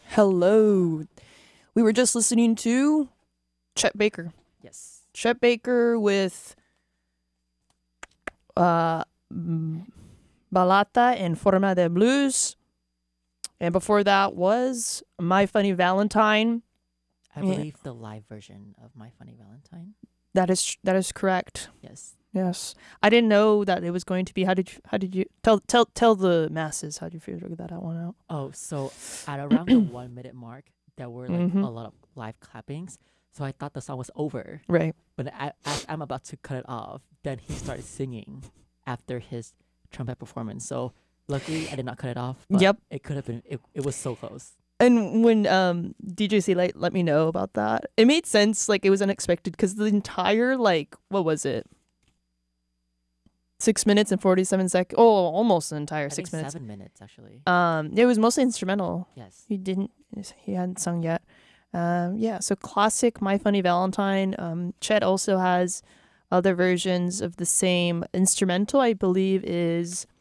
Hello. We were just listening to Chet Baker. Yes. Chet Baker with uh, M- Balata in Forma de Blues. And before that was My Funny Valentine. I Yeah. believe the live version of My Funny Valentine. That is correct. Yes. Yes. I didn't know that it was going to be. How did you tell the masses how did you figure that one out? Oh, so at around the 1 minute mark, there were like Mhm. a lot of live clappings. So I thought the song was over. Right. But as I'm about to cut it off, then he started singing after his trumpet performance. So luckily, I did not cut it off. But Yep. it could have been. It was so close. And when DJ C let me know about that, it made sense. Like it was unexpected because the entire what was it? 6 minutes and 47 seconds. Oh, almost the entire I six think minutes. 7 minutes actually. It was mostly instrumental. Yes. He hadn't sung yet. Yeah. So classic My Funny Valentine. Chet also has other versions of the same instrumental. I believe is